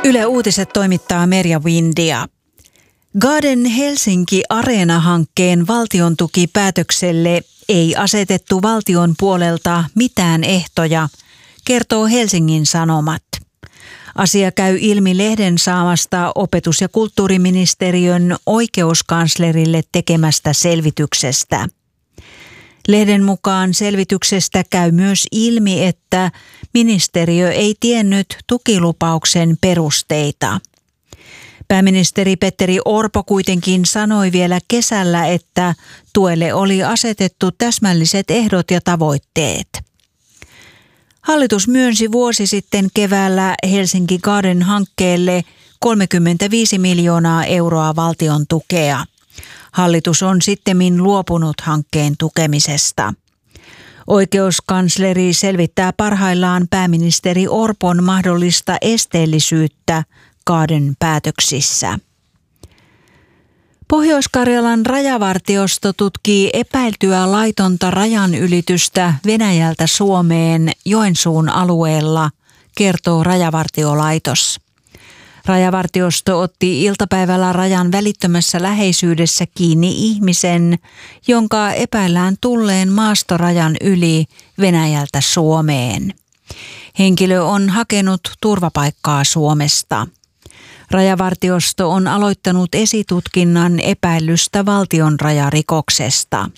Yle Uutiset toimittaa Merja Windia. Garden Helsinki Areena-hankkeen valtiontukipäätökselle ei asetettu valtion puolelta mitään ehtoja, kertoo Helsingin Sanomat. Asia käy ilmi lehden saamasta opetus- ja kulttuuriministeriön oikeuskanslerille tekemästä selvityksestä. Lehden mukaan selvityksestä käy myös ilmi, että ministeriö ei tiennyt tukilupauksen perusteita. Pääministeri Petteri Orpo kuitenkin sanoi vielä kesällä, että tuelle oli asetettu täsmälliset ehdot ja tavoitteet. Hallitus myönsi vuosi sitten keväällä Helsinki Garden-hankkeelle 35 miljoonaa euroa valtion tukea. Hallitus on sittemmin luopunut hankkeen tukemisesta. Oikeuskansleri selvittää parhaillaan pääministeri Orpon mahdollista esteellisyyttä Garden päätöksissä. Pohjois-Karjalan rajavartiosto tutkii epäiltyä laitonta rajanylitystä Venäjältä Suomeen Joensuun alueella, kertoo Rajavartiolaitos. Rajavartiosto otti iltapäivällä rajan välittömässä läheisyydessä kiinni ihmisen, jonka epäillään tulleen maastorajan yli Venäjältä Suomeen. Henkilö on hakenut turvapaikkaa Suomesta. Rajavartiosto on aloittanut esitutkinnan epäillystä valtionrajarikoksesta.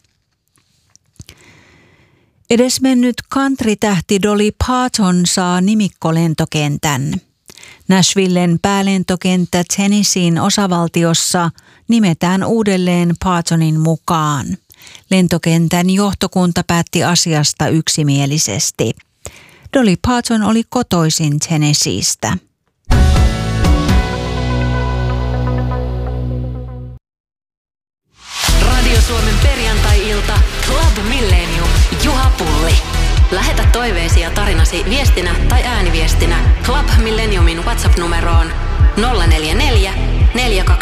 Edesmennyt country-tähti Dolly Parton saa nimikkolentokentän. Nashvillen päälentokenttä Tennesseein osavaltiossa nimetään uudelleen Partonin mukaan. Lentokentän johtokunta päätti asiasta yksimielisesti. Dolly Parton oli kotoisin Tennesseeistä. Radio Suomen perjantai-ilta Club Millennium. Juha Pulli. Lähetä toiveesi ja tarinasi viestinä tai ääniviestinä Club Millenniumin WhatsApp-numeroon 044 420